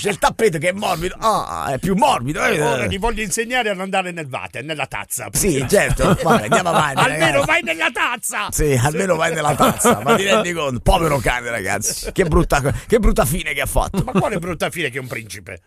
C'è il tappeto che è morbido, è più morbido. Ora ti voglio insegnare a non andare nel water, nella tazza. Sì, certo, vai, andiamo avanti. Almeno vai nella tazza. Sì, almeno vai nella tazza. Ma ti rendi conto? Povero cane, ragazzi. Che brutta fine che ha fatto. Ma quale brutta fine che è un principe?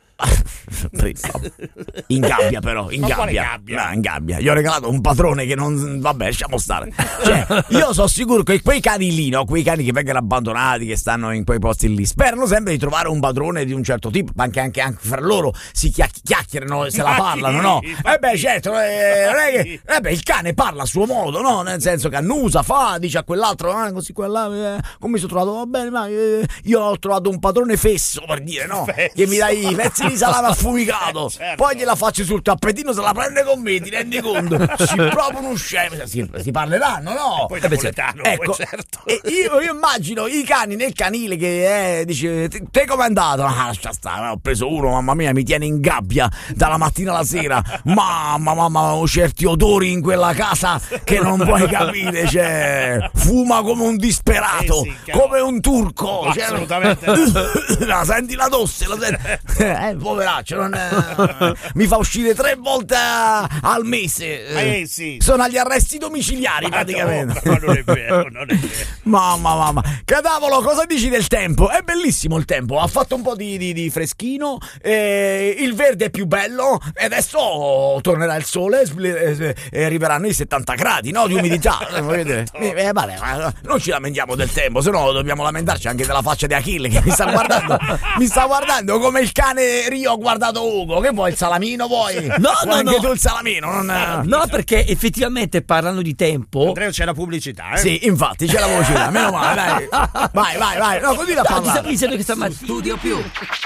In gabbia però, in Ma gabbia. quale gabbia? No, in gabbia. Gli ho regalato un padrone che non... Vabbè, lasciamo stare. Cioè, io sono sicuro che quei cani lì, no? Quei cani che vengono abbandonati, che stanno in quei posti lì, sperano sempre di trovare un padrone di un certo tipo. Anche fra loro si chiacchierano, se la parlano, no? Beh, certo, non è che... il cane parla a suo modo, no? Nel senso che annusa, dice a quell'altro, così quella, come mi sono trovato? Va bene, ma io ho trovato un padrone fesso, per dire, no? Che mi dai i pezzi di salame affumicato, certo. Poi gliela faccio sul tappetino, se la prende con me, ti rendi conto? Si proprio uno scemo, si parleranno, no? Poi napoletano, ecco, poi certo. E io immagino i cani nel canile che dice, te com'è andato? Lascia stare, ho preso uno, mamma mia, mi tiene in gabbia dalla mattina alla sera, mamma, certi odori in quella casa che non puoi capire, cioè, fuma come un disperato, sì, come un turco, assolutamente. Senti la tosse, poveraccio, mi fa uscire 3 volte al mese. Sì. Sono agli arresti domiciliari praticamente. No, non è vero, non è vero. Mamma. Cadavolo, cosa dici del tempo? È bellissimo il tempo, ha fatto un po' di freschino, il verde è più bello e adesso tornerà il sole e arriveranno i 70 gradi, no? Di umidità. Vabbè, ma non ci lamentiamo del tempo, se no dobbiamo lamentarci anche della faccia di Achille che mi sta guardando come il cane Rio ha guardato Ugo. Che vuoi, il salamino vuoi? No. Tu il salamino No, perché effettivamente parlando di tempo. Andrea, c'è la pubblicità, Sì, infatti c'è la velocità, meno male, dai. Vai. No, continua a Ti parlare. sto dicendo che stamattina Studio Più.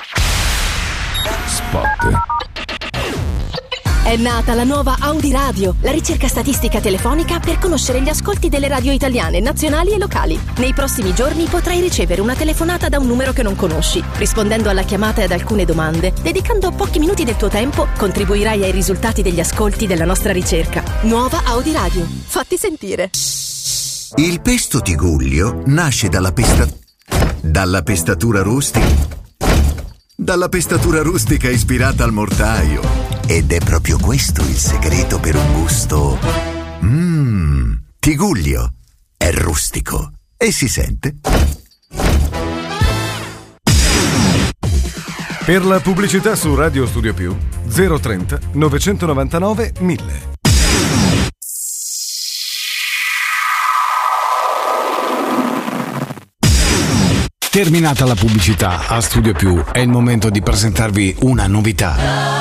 Spot. È nata la nuova Audi Radio, la ricerca statistica telefonica per conoscere gli ascolti delle radio italiane, nazionali e locali. Nei prossimi giorni potrai ricevere una telefonata da un numero che non conosci. Rispondendo alla chiamata e ad alcune domande, dedicando pochi minuti del tuo tempo, contribuirai ai risultati degli ascolti della nostra ricerca. Nuova Audi Radio. Fatti sentire. Il pesto Tigullio nasce dalla pestatura rustica. Dalla pestatura rustica ispirata al mortaio. Ed è proprio questo il segreto per un gusto. Tigullio è rustico e si sente. Per la pubblicità su Radio Studio Più 030 999 1000. Terminata la pubblicità a Studio Più, è il momento di presentarvi una novità.